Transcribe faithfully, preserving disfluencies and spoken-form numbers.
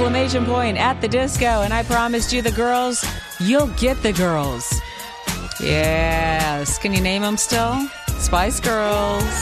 exclamation point at the disco. And I promised you the girls, you'll get the girls. Yes. Can you name them still? Spice Girls.